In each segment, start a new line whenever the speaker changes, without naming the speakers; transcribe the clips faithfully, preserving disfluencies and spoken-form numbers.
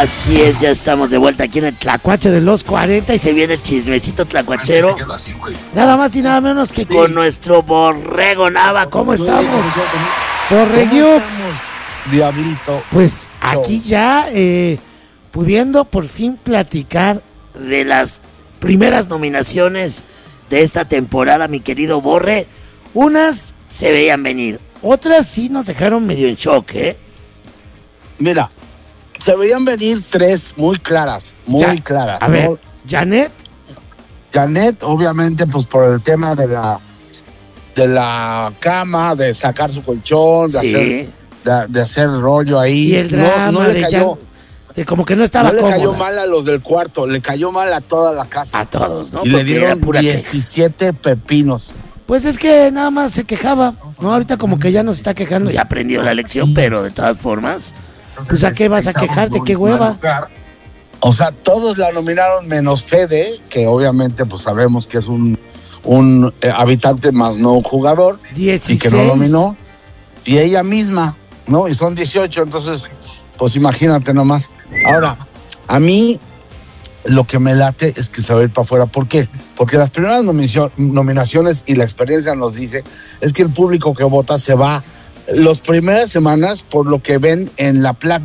Así es, ya estamos de vuelta aquí en el Tlacuache de los cuarenta y se viene el chismecito tlacuachero. Nada más y nada menos que con nuestro Borrego Nava. ¿Cómo estamos? Borreguiux.
Diablito.
Pues aquí ya eh, pudiendo por fin platicar de las primeras nominaciones de esta temporada, mi querido Borre. Unas se veían venir, otras sí nos dejaron medio en shock, ¿eh?
Mira, se veían venir tres muy claras, muy
ya,
claras.
A ¿no? ver, Janet.
Janet, obviamente, pues por el tema de la de la cama, de sacar su colchón, de
sí.
hacer de, de hacer rollo ahí.
Y el drama
no, no le
de,
cayó,
ya, de como que no estaba
no le
cómoda.
cayó mal a los del cuarto, le cayó mal a toda la casa.
A todos, ¿no?
Y
porque
le dieron diecisiete pepinos.
Pues es que nada más se quejaba, ¿no? Ahorita como que ya no se está quejando, ya aprendió la lección, pero de todas formas, pues ¿a qué vas a quejarte? ¿Qué hueva?
O sea, todos la nominaron menos Fede, que obviamente pues sabemos que es un, un eh, habitante más no un jugador.
dieciséis.
Y que no nominó. Y ella misma, ¿no? Y son dieciocho, entonces, pues imagínate nomás. Ahora, a mí lo que me late es que se va a ir para afuera. ¿Por qué? Porque las primeras nominaciones y la experiencia nos dice es que el público que vota se va las primeras semanas por lo que ven en la placa.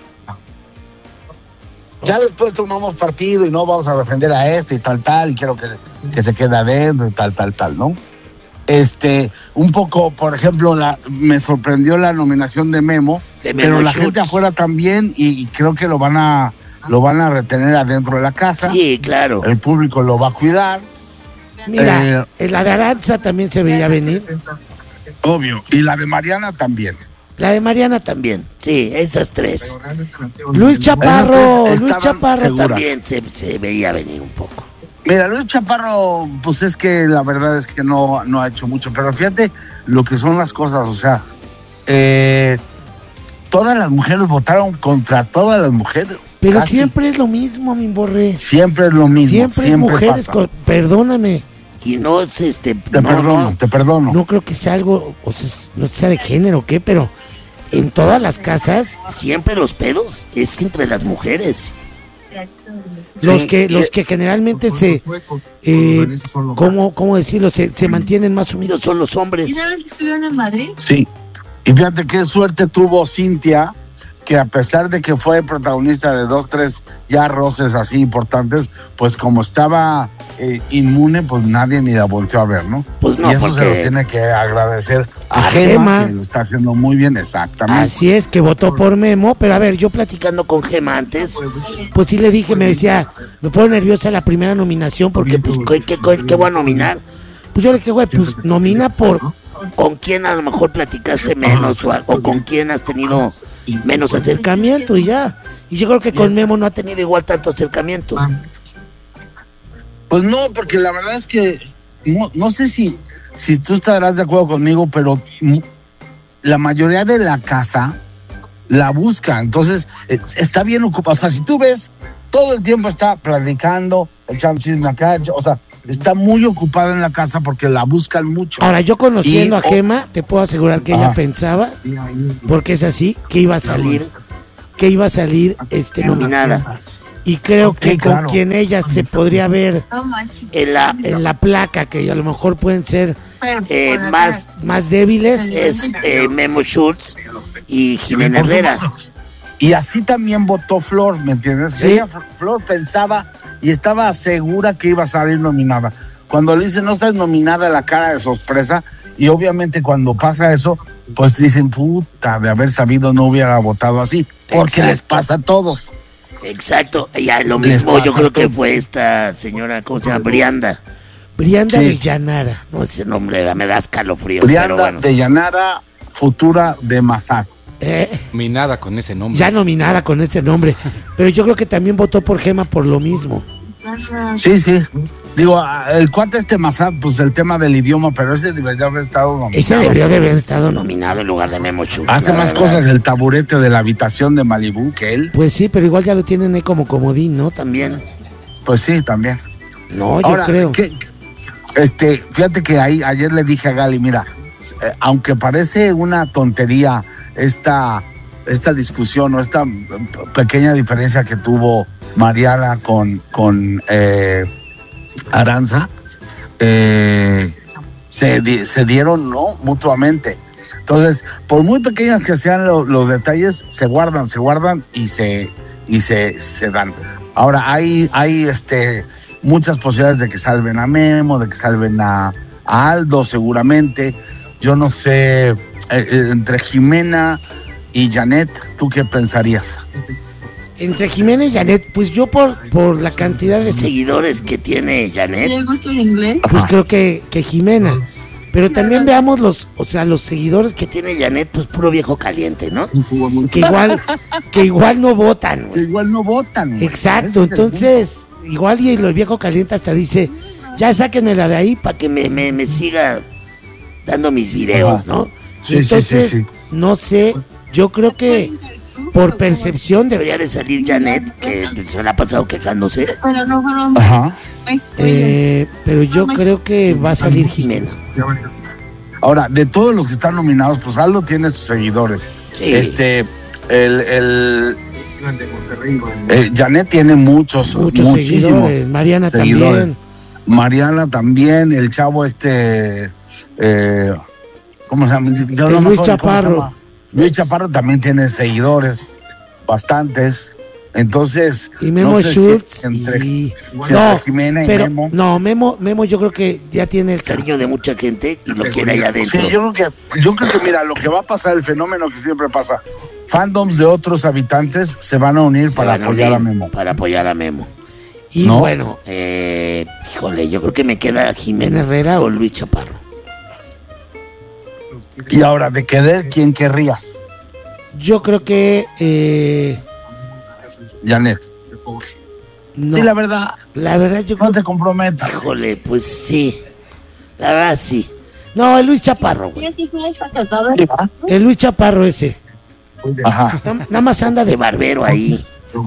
Ya después tomamos partido y no vamos a defender a este y tal, tal, y quiero que, que se quede adentro y tal, tal, tal, ¿no? Este, un poco, por ejemplo, la, me sorprendió la nominación de Memo,
de Memo
pero la
Schultz.
gente afuera también, y, y creo que lo van a lo van a retener adentro de la casa.
Sí, claro.
El público lo va a cuidar.
Mira, eh, la de Aranza también se veía venir.
Obvio. Y la de Mariana también.
La de Mariana también. Sí, esas tres. Luis Chaparro,
tres
Luis Chaparro
seguras.
también se, se veía venir un poco.
Mira, Luis Chaparro, pues es que la verdad es que no, no ha hecho mucho. Pero fíjate lo que son las cosas. O sea, eh, todas las mujeres votaron contra todas las mujeres.
Pero
casi.
Siempre es lo mismo, mi Borre.
Siempre es lo mismo.
Siempre,
siempre
es mujeres,
pasa.
con, perdóname. Y no es este.
Te
no,
perdono,
no,
te perdono.
No creo que sea algo, o sea, no sea de género o qué, pero en todas las casas siempre los pedos es entre las mujeres. Sí, los que eh, los que generalmente se eh, ¿cómo, cómo decirlo? Se, se mantienen más sumidos son los hombres.
¿Y sabes que estuvieron en Madrid?
Sí. Y fíjate qué suerte tuvo Cintia, que a pesar de que fue protagonista de dos, tres ya roces así importantes, pues como estaba eh, inmune, pues nadie ni la volteó a ver, ¿no?
Pues no,
y eso
porque
se lo tiene que agradecer a,
a
Gema,
Gema,
que lo está haciendo muy bien, exactamente.
Así es, que votó por Memo, pero a ver, yo platicando con Gema antes, pues sí le dije, me decía, me pongo nerviosa la primera nominación, porque pues, ¿qué, qué, qué, qué voy a nominar? Pues yo le dije, güey, pues nomina por con quién a lo mejor platicaste menos o, o con quién has tenido menos acercamiento y ya. Y yo creo que con Memo no ha tenido igual tanto acercamiento.
Pues no, porque la verdad es que no, no sé si, si tú estarás de acuerdo conmigo, pero la mayoría de la casa la busca, entonces está bien ocupada. O sea, si tú ves, todo el tiempo está platicando, echando chisme acá, o sea, está muy ocupada en la casa porque la buscan mucho.
Ahora, yo conociendo
y,
a Gema, te puedo asegurar que
ajá.
ella pensaba, porque es así, que iba a salir, que iba a salir este nominada. Y creo que
sí,
con
claro.
quien ella se podría ver en la, en la placa, que a lo mejor pueden ser eh, más, más débiles, es eh, Memo Schultz y Jimena Herrera.
Y así también votó Flor, ¿me entiendes?
¿Sí?
Ella, Flor, pensaba y estaba segura que iba a salir nominada. Cuando le dicen, no estás nominada, la cara de sorpresa, y obviamente cuando pasa eso, pues dicen, puta, de haber sabido no hubiera votado así, porque
Exacto.
les pasa a todos.
Exacto, ya lo mismo yo creo que fue esta señora, ¿cómo se llama? Brianda. Brianda
Sí.
de Llanara, no ese nombre me da escalofrío.
Brianda
pero bueno.
de Llanara, futura de Mazar.
Eh,
Nominada con ese nombre.
ya nominada con ese nombre, pero yo creo que también votó por Gema por lo mismo.
Sí, sí. Digo, el cuate este Mazar, pues el tema del idioma, pero ese debería haber estado nominado.
Ese debió de haber estado nominado en lugar de Memo Schultz.
Hace más
verdad.
cosas el taburete de la habitación de Malibú que él.
Pues sí, pero igual ya lo tienen ahí como comodín, ¿no? También.
Pues sí, también.
No, yo
Ahora,
creo.
¿qué, este, fíjate que ahí ayer le dije a Gali, mira, eh, aunque parece una tontería esta esta discusión o esta pequeña diferencia que tuvo Mariana con, con eh, Aranza, eh, se, se dieron, ¿no?, mutuamente. Entonces, por muy pequeñas que sean lo, los detalles, se guardan, se guardan y se, y se, se dan. Ahora, hay, hay este, muchas posibilidades de que salven a Memo, de que salven a, a Aldo, seguramente. Yo no sé, eh, entre Jimena y Janet, ¿tú qué pensarías?
Entre Jimena y Janet, pues yo por, por la cantidad de seguidores que tiene Janet, pues creo que, que Jimena. Pero también veamos los, o sea, los seguidores que tiene Janet, pues puro viejo caliente, ¿no? Que igual, que igual no votan.
Que igual no votan. Güey.
Exacto, entonces, igual y los viejo caliente hasta dice, ya sáquenmela de ahí para que me, me, me siga dando mis videos, ¿no?
Sí,
entonces,
sí, sí, sí.
no sé, yo creo que por percepción debería de salir Janet, que se la ha pasado quejándose.
Pero no fueron.
Ajá.
Eh, pero yo creo que va a salir Jimena.
Ahora, de todos los que están nominados, pues Aldo tiene sus seguidores.
Sí.
Este, el, el eh, Janet tiene muchos,
Muchos
muchísimos
seguidores. Mariana
seguidores.
también.
Mariana también, el chavo este, eh, ¿cómo se llama? Yo
El
no me
Luis
acuerdo cómo se
Chaparro.
llama. Luis Chaparro también tiene seguidores, bastantes. Entonces,
Y Memo
no sé
Schultz
si entre,
y...
si entre
No,
Jimena y
pero,
Memo.
no, Memo, Memo yo creo que ya tiene el cariño de mucha gente y lo quiere allá adentro.
Sí, yo creo que, yo creo que mira, lo que va a pasar, el fenómeno que siempre pasa, fandoms de otros habitantes se van a unir
Se
para
van a
apoyar
unir
a Memo.
Para apoyar a Memo. Y
¿No?
bueno, eh, híjole, yo creo que me queda Jimena Herrera o Luis Chaparro.
Y ahora, de querer, ¿quién querrías?
Yo creo que... Eh,
Janet.
no,
Sí, la verdad,
la verdad yo creo
no te comprometas.
híjole, pues sí. La verdad sí. No, el Luis Chaparro, güey. El Luis Chaparro ese.
Ajá.
Na- Nada más anda de barbero ahí.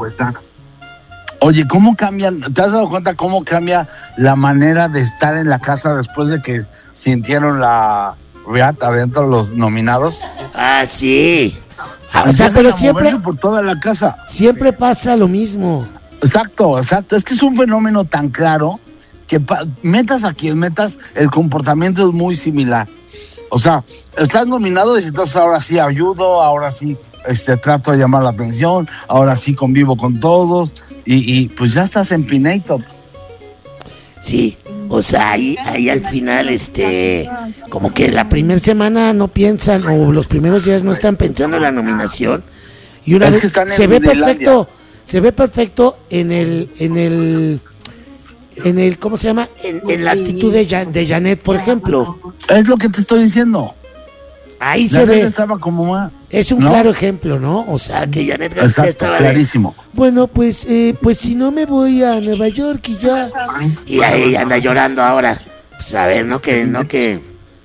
Oye, ¿cómo cambian? ¿Te has dado cuenta cómo cambia la manera de estar en la casa después de que sintieron la riata adentro los nominados?
Ah, sí. Ah, o sea,
Empiezan
pero
a
siempre,
moverse por toda la casa.
siempre pasa lo mismo.
Exacto, exacto. Es que es un fenómeno tan claro que pa- metas a quien metas, el comportamiento es muy similar. O sea, estás nominado y entonces ahora sí ayudo, ahora sí este, trato de llamar la atención, ahora sí convivo con todos y, y pues ya estás en Pinator.
Sí, o sea, ahí, ahí al final, este, como que la primera semana no piensan, o los primeros días no están pensando en la nominación. Y una
Es
vez
que están en
se ve
Disneylandia.
perfecto, se ve perfecto en el, en el, en el, ¿cómo se llama? En, en la actitud de, Ja- de Janet, por ejemplo.
Es lo que te estoy diciendo.
Ahí
La
se
neta
ve,
estaba como más...
es un
¿no?
claro ejemplo, ¿no? O sea, que Janet García
Exacto,
estaba de,
clarísimo.
bueno, pues, eh, pues si no me voy a Nueva York y ya. Y ahí anda llorando ahora. Pues a ver, no que, no que.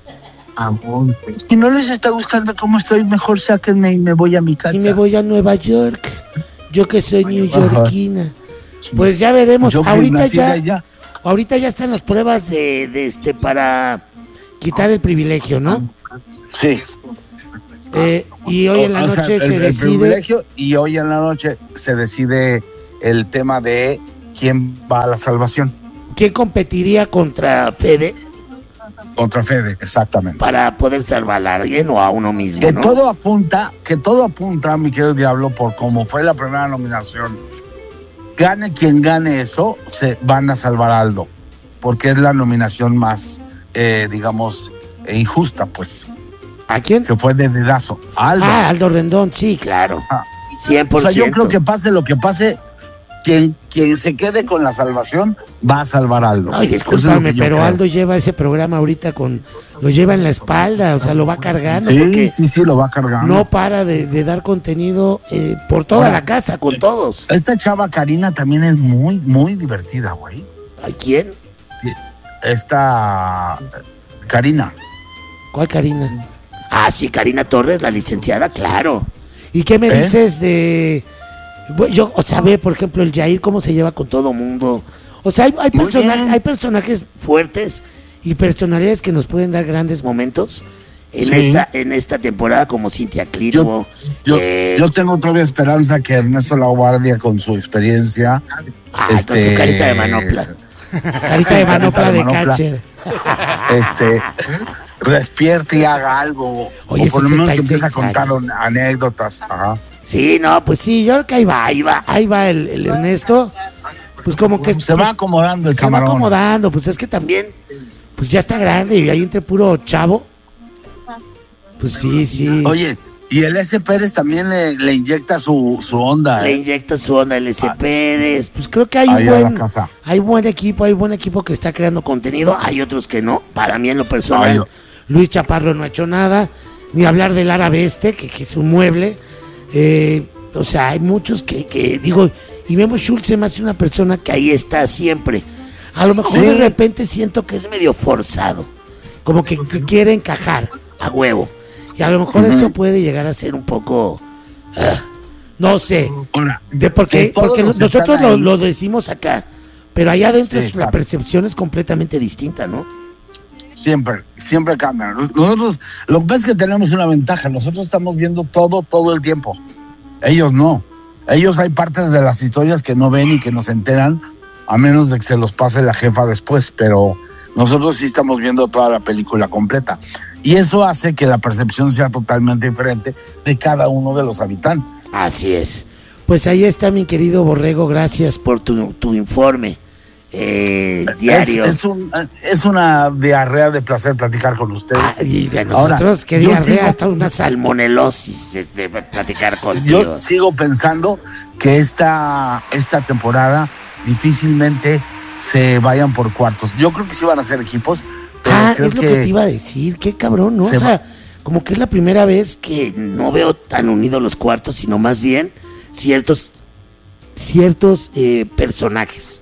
Si no les está gustando cómo estoy, mejor sáquenme y me voy a mi casa.
Y me voy a Nueva York. Yo que soy newyorkina. Pues ya veremos.
Yo que
ahorita
nací de
ya,
allá.
ahorita ya están las pruebas de, de este para quitar el privilegio, ¿no?
Sí.
Eh, y hoy en la
O sea,
noche
el-
se
el
decide.
privilegio, y hoy en la noche se decide el tema de quién va a la salvación.
¿Quién competiría contra Fede
Contra Fede, exactamente.
para poder salvar a alguien o a uno mismo,
Que
¿no?
todo apunta, que todo apunta, mi querido Diablo, por cómo fue la primera nominación. Gane quien gane eso, se van a salvar a Aldo, porque es la nominación más, eh, digamos, eh, injusta, pues,
¿A quién?
que fue de dedazo. A Aldo.
Ah, Aldo Rendón, sí, claro.
Ah.
cien por
O sea,
ciento.
yo creo que pase lo que pase, quien, quien se quede con la salvación va a salvar a Aldo.
Ay,
Eso es lo
discúlpame,
que yo
pero
creo.
Aldo lleva ese programa ahorita con... Lo lleva en la espalda, o sea, lo va cargando
Sí,
porque
sí, sí, lo va cargando.
no para de, de dar contenido eh, por toda
Ahora,
la casa, con todos.
Esta chava Karina también es muy, muy divertida, güey.
¿A quién?
Esta Karina.
¿Cuál Karina? Ah, sí, Karina Torres, la licenciada, claro. ¿Y qué me
¿Eh?
dices de... bueno, yo, o sea, ve, por ejemplo, el Jair, cómo se lleva con todo mundo. O sea, hay, hay,
Muy
persona-
bien.
hay personajes fuertes y personalidades que nos pueden dar grandes momentos. en
Sí.
esta en esta temporada como Cintia Clitbo.
Yo,
eh,
yo tengo todavía esperanza que Ernesto Laguardia, con su experiencia,
ah,
este,
con su carita de manopla. Carita de manopla de catcher.
este, despierte y haga algo.
Oye,
o por lo menos que
sesenta y seis
empiece a contar
años.
anécdotas. Ajá.
Sí, no, pues sí, yo creo que ahí va, ahí va, ahí va el, el Ernesto. Pues como que
Se va acomodando el
se va
camarón.
acomodando, pues es que también, pues ya está grande y ahí entre puro chavo. Pues sí, sí.
Oye, y el S. Pérez también le, le inyecta su, su onda.
Le
¿eh?
inyecta su onda el S. Pérez. Pues creo que hay
Ahí
un
a la
buen,
casa.
hay buen equipo, hay buen equipo que está creando contenido. Hay otros que no. Para mí en lo
Ay,
personal,
yo-
Luis Chaparro no ha hecho nada. Ni hablar del árabe este, que, que es un mueble. Eh, o sea, hay muchos que, que digo, y Memo Schultz se me hace una persona que ahí está siempre. A lo mejor
Sí.
de repente siento que es medio forzado. Como que, que quiere encajar a huevo. Y a lo mejor
Ujú.
eso puede llegar a ser un poco... ah, no sé.
Ahora,
De porque
que todos
porque
los
nosotros
están
lo,
ahí.
lo decimos acá, pero allá adentro
Sí,
es- la
exacto.
percepción es completamente distinta, ¿no?
Siempre, siempre cambian. Nosotros, lo que pasa es que tenemos una ventaja. Nosotros estamos viendo todo, todo el tiempo. Ellos no. Ellos hay partes de las historias que no ven y que no se enteran, a menos de que se los pase la jefa después. Pero nosotros sí estamos viendo toda la película completa. Y eso hace que la percepción sea totalmente diferente de cada uno de los habitantes.
Así es. Pues ahí está mi querido Borrego, gracias por tu, tu informe eh, diario.
Es, es, un, es una diarrea de placer platicar con ustedes.
Ah, y de nosotros,
Ahora,
qué
yo
diarrea,
sigo-
hasta una salmonelosis este, de platicar contigo.
Yo sigo pensando que esta, esta temporada difícilmente se vayan por cuartos. Yo creo que sí van a ser equipos, pero
Ah,
creo
es lo que... te iba a decir, qué cabrón, ¿no?
Se
O sea,
va-
como que es la primera vez que no veo tan unidos los cuartos, sino más bien ciertos, ciertos eh, personajes.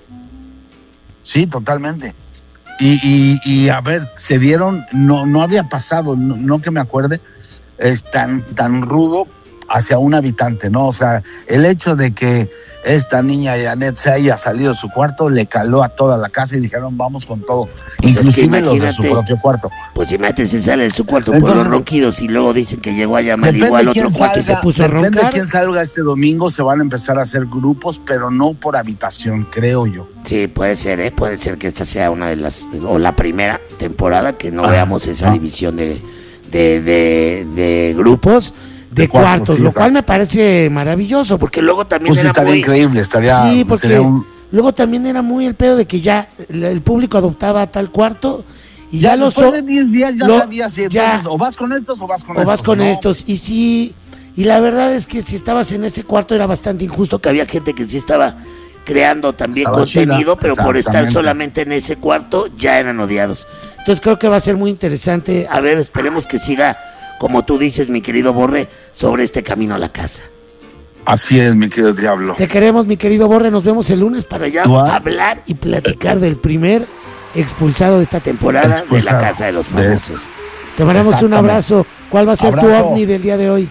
Sí, totalmente. Y, y, y a ver, se dieron, no, no había pasado, no, no que me acuerde, es tan, tan rudo hacia un habitante, ¿no? O sea, el hecho de que esta niña Janet se haya salido de su cuarto le caló a toda la casa y dijeron vamos con todo,
Pues es que
inclusive los de su
imagínate.
propio cuarto.
Pues imagínate, se sale de su cuarto por
Entonces-
los ronquidos y luego dicen que llegó a llamar
Depende
igual
quién
otro cuarto y se
salga,
puso a
depende
roncar.
quién salga este domingo, se van a empezar a hacer grupos, pero no por habitación, creo yo.
Sí, puede ser, ¿eh? Puede ser que esta sea una de las, o la primera temporada que no
Ah,
veamos esa
ah.
división de, de, de, de grupos, de,
De cuartos,
cuartos,
sí,
lo
exacto.
cual me parece maravilloso, porque luego también
Pues
era
estaría
muy...
increíble, estaría,
Sí, porque
sería un...
luego también era muy el pedo de que ya el, el público adoptaba tal cuarto y ya,
Ya
los...
después de diez días ya
lo-
sabías si
ya-
entonces o vas con estos o vas con
o
estos.
vas con
¿no?
estos. Y sí, y la verdad es que si estabas en ese cuarto era bastante injusto, que había gente que sí estaba creando también
Estaba
contenido,
chida,
pero por estar
exactamente.
solamente en ese cuarto ya eran odiados. Entonces creo que va a ser muy interesante. A ver, esperemos que siga, como tú dices, mi querido Borre, sobre este camino a la casa.
Así es, mi querido Diablo.
Te queremos, mi querido Borre. Nos vemos el lunes para ya
Igual.
hablar y platicar del primer expulsado de esta temporada
Expulsado.
de la Casa de los
De-
Famosos. Te mandamos un
Exactamente.
abrazo. ¿Cuál va a ser tu
Abrazo.
ovni del día de hoy?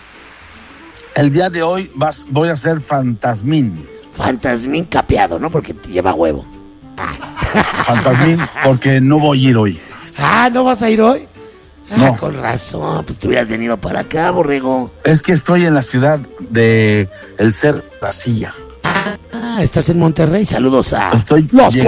El día de hoy vas, voy a ser fantasmín.
Fantasmín capeado, ¿no? Porque te lleva huevo.
Fantasmín porque no voy a ir hoy.
Ah, ¿no vas a ir hoy? Ah,
No.
con razón. Pues te hubieras venido para acá, borrego.
Es que estoy en la ciudad de El Ser La Silla.
Ah, estás en Monterrey. Saludos a
Estoy
los